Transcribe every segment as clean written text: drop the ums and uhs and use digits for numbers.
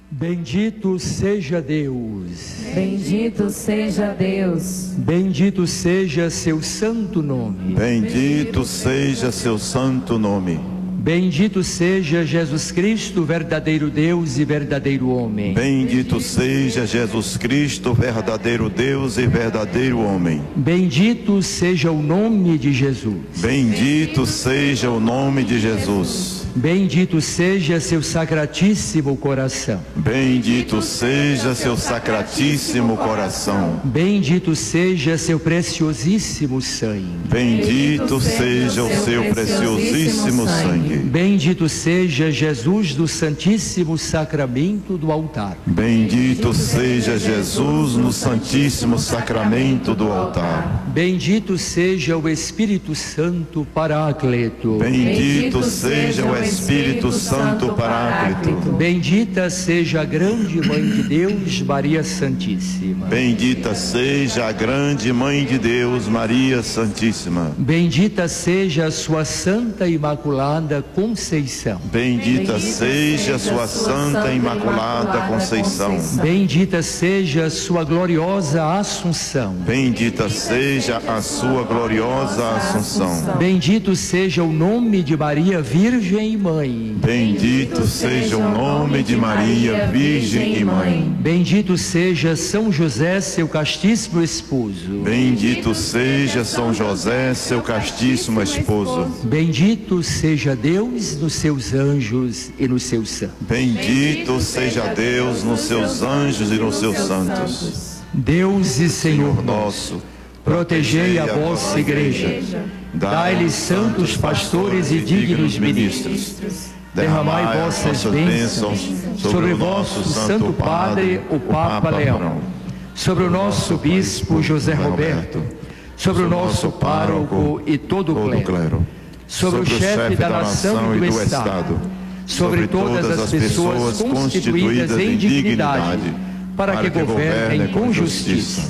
Bendito seja Deus. Bendito seja Deus. Bendito seja seu santo nome. Bendito seja seu santo nome. Bendito seja Jesus Cristo, verdadeiro Deus e verdadeiro homem. Bendito seja Jesus Cristo, verdadeiro Deus e verdadeiro homem. Bendito seja o nome de Jesus. Bendito seja o nome de Jesus. Bendito seja seu sacratíssimo coração. Bendito seja seu sacratíssimo coração. Bendito seja seu preciosíssimo sangue. Bendito seja o seu preciosíssimo sangue. Bendito seja Jesus do Santíssimo Sacramento do altar. Bendito seja Jesus no Santíssimo Sacramento do altar. Bendito seja o Espírito Santo Paráclito. Bendito seja o Espírito Santo Paráclito. Bendita seja a grande Mãe de Deus, Maria Santíssima. Bendita seja a grande Mãe de Deus, Maria Santíssima. Bendita seja a sua Santa Imaculada Conceição. Bendita seja a sua Santa Imaculada Conceição. Bendita seja a sua gloriosa Assunção. Bendita seja a sua gloriosa Assunção. Bendito seja o nome de Maria Virgem e Mãe. Bendito seja o nome de Maria Virgem e Mãe. Bendito seja São José, seu castíssimo esposo. Bendito seja São José, seu castíssimo esposo. Bendito seja Deus nos seus anjos e nos seus santos. Bendito seja Deus nos seus anjos e nos seus santos. Deus e Senhor nosso, protegei a vossa igreja, dai-lhe santos pastores e dignos ministros, derramai vossas bênçãos sobre o vosso Santo Padre, o Papa Leão, sobre o nosso Bispo José Roberto, sobre o nosso pároco e todo o clero, sobre o chefe da nação e do Estado, sobre todas as pessoas constituídas em dignidade, para que governem com justiça.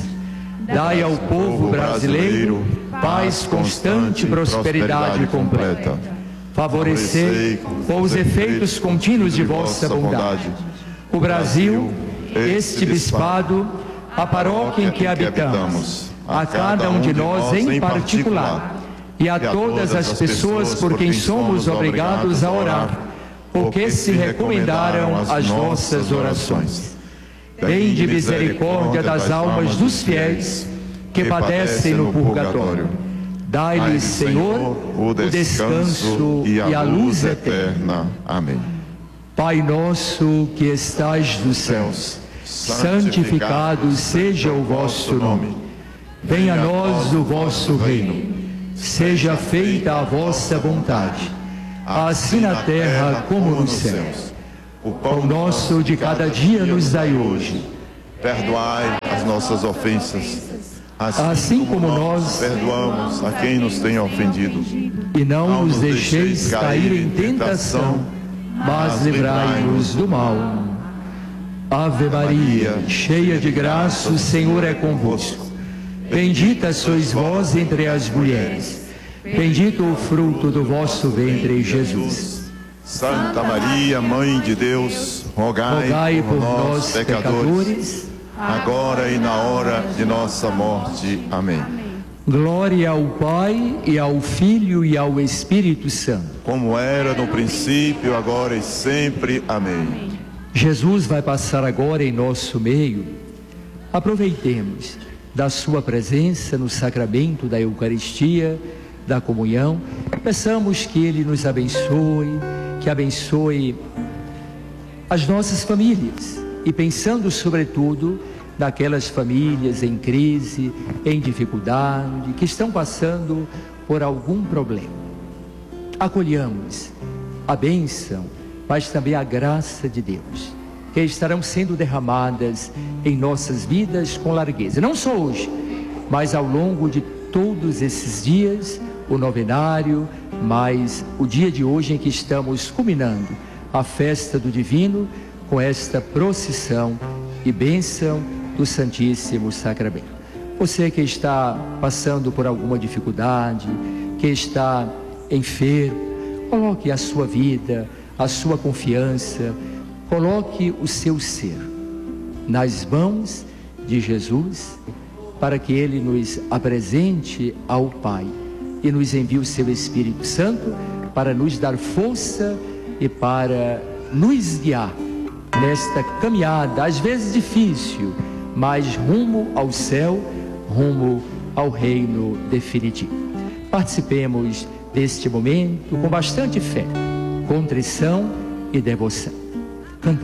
Dai ao povo brasileiro paz constante e prosperidade completa. Favorecei, com os efeitos contínuos de vossa bondade, o Brasil, este bispado, a paróquia em que habitamos, a cada um de nós em particular, e a todas as pessoas por quem somos obrigados a orar, porque se recomendaram as nossas orações. Tende misericórdia das almas dos fiéis que padecem no purgatório. Dai-lhes, Senhor, o descanso e a luz eterna. Amém. Pai nosso que estais nos céus, santificado seja o vosso nome. Venha a nós o vosso reino. Seja feita a vossa vontade, assim na terra como nos céus. O pão nosso de cada dia nos dai hoje. Perdoai as nossas ofensas, assim como nós perdoamos a quem nos tem ofendido. E não nos deixeis cair em tentação, mas livrai-nos do mal. Ave Maria, cheia de graça, o Senhor é convosco. Bendita sois vós entre as mulheres. Bendito o fruto do vosso ventre, Jesus. Santa Maria, Mãe de Deus, rogai por nós, pecadores, agora e na hora de nossa morte. Amém. Glória ao Pai, e ao Filho, e ao Espírito Santo. Como era no princípio, agora e sempre. Amém. Jesus vai passar agora em nosso meio. Aproveitemos da sua presença no sacramento da Eucaristia, da comunhão. Peçamos que Ele nos abençoe, que abençoe as nossas famílias, e pensando sobretudo naquelas famílias em crise, em dificuldade, que estão passando por algum problema. Acolhamos a bênção, mas também a graça de Deus, que estarão sendo derramadas em nossas vidas com largueza, não só hoje, mas ao longo de todos esses dias, o novenário, mas o dia de hoje em que estamos culminando a festa do Divino com esta procissão e bênção do Santíssimo Sacramento. Você que está passando por alguma dificuldade, que está enfermo, coloque a sua vida, a sua confiança, coloque o seu ser nas mãos de Jesus, para que Ele nos apresente ao Pai e nos envie o seu Espírito Santo para nos dar força e para nos guiar nesta caminhada, às vezes difícil, mas rumo ao céu, rumo ao reino definitivo. Participemos deste momento com bastante fé, contrição e devoção.